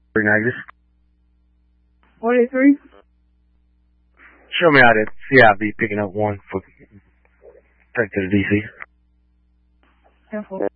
Negative. 183. Show me out at CIV picking up 1 for take to the DC. 10-4.